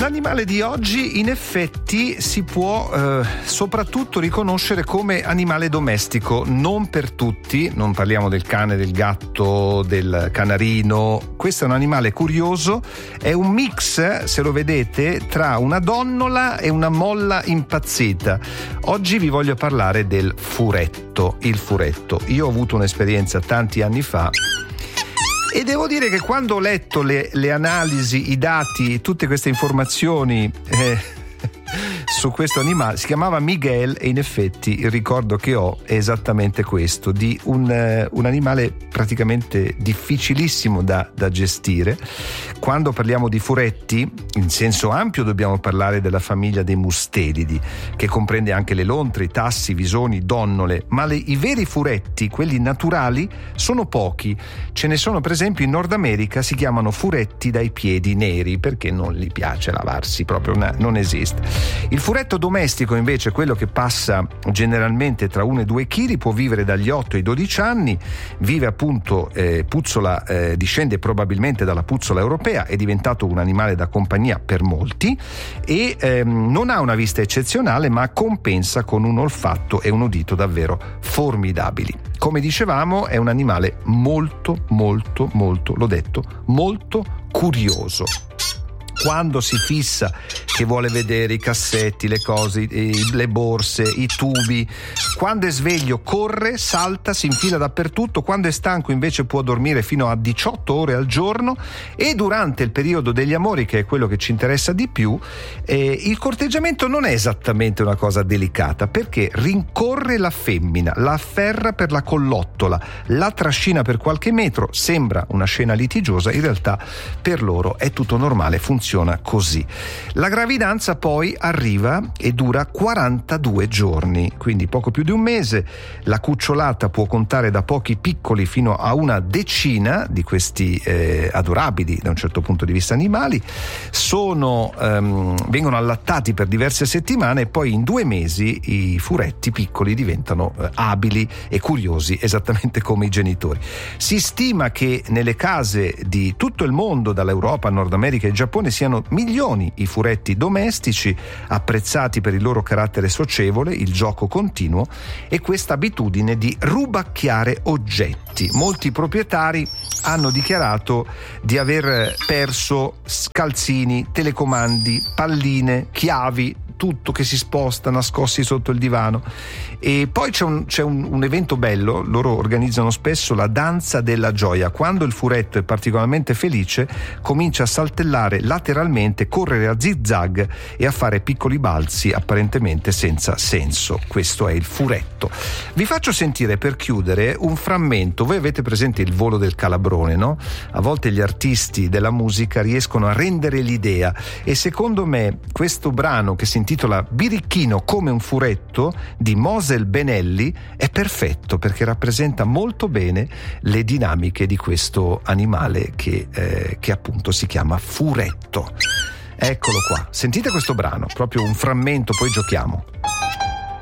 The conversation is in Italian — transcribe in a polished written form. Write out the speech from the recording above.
L'animale di oggi in effetti si può soprattutto riconoscere come animale domestico, non per tutti, non parliamo del cane, del gatto, del canarino. Questo è un animale curioso, è un mix, se lo vedete, tra una donnola e una molla impazzita. Oggi vi voglio parlare del furetto, il furetto. Io ho avuto un'esperienza tanti anni fa e devo dire che quando ho letto le analisi, i dati, tutte queste informazioni su questo animale, si chiamava Miguel, e in effetti il ricordo che ho è esattamente questo, di un animale praticamente difficilissimo da gestire. Quando parliamo di furetti, in senso ampio dobbiamo parlare della famiglia dei mustelidi, che comprende anche le lontre, i tassi, i visoni, donnole, ma i veri furetti, quelli naturali, sono pochi. Ce ne sono, per esempio, in Nord America si chiamano furetti dai piedi neri, perché non gli piace lavarsi, proprio non esiste. Il furetto domestico, invece, quello che passa generalmente tra 1 e 2 kg, può vivere dagli 8 ai 12 anni, vive appunto puzzola, discende probabilmente dalla puzzola europea, è diventato un animale da compagnia per molti e non ha una vista eccezionale, ma compensa con un olfatto e un udito davvero formidabili. Come dicevamo, è un animale molto, l'ho detto, molto curioso. Quando si fissa che vuole vedere i cassetti, le cose, le borse, i tubi, quando è sveglio corre, salta, si infila dappertutto, quando è stanco invece può dormire fino a 18 ore al giorno, e durante il periodo degli amori, che è quello che ci interessa di più, il corteggiamento non è esattamente una cosa delicata, perché rincorre la femmina, la afferra per la collottola, la trascina per qualche metro, sembra una scena litigiosa, in realtà per loro è tutto normale, funziona così. La gravidanza poi arriva e dura 42 giorni, quindi poco più di un mese. La cucciolata può contare da pochi piccoli fino a una decina di questi adorabili, da un certo punto di vista, animali. Vengono allattati per diverse settimane e poi in 2 mesi i furetti piccoli diventano abili e curiosi, esattamente come i genitori. Si stima che nelle case di tutto il mondo, dall'Europa a Nord America e Giappone, siano milioni i furetti domestici, apprezzati per il loro carattere socievole, il gioco continuo e questa abitudine di rubacchiare oggetti. Molti proprietari hanno dichiarato di aver perso calzini, telecomandi, palline, chiavi, tutto che si sposta nascosti sotto il divano. E poi c'è un evento bello, loro organizzano spesso la danza della gioia. Quando il furetto è particolarmente felice, comincia a saltellare lateralmente, correre a zigzag e a fare piccoli balzi apparentemente senza senso. Questo è il furetto. Vi faccio sentire, per chiudere, un frammento. Voi avete presente il volo del calabrone, no? A volte gli artisti della musica riescono a rendere l'idea, e secondo me questo brano, che si intitola Birichino come un furetto, di Mosel Benelli, è perfetto perché rappresenta molto bene le dinamiche di questo animale che appunto si chiama furetto. Eccolo qua, sentite questo brano, proprio un frammento, poi giochiamo.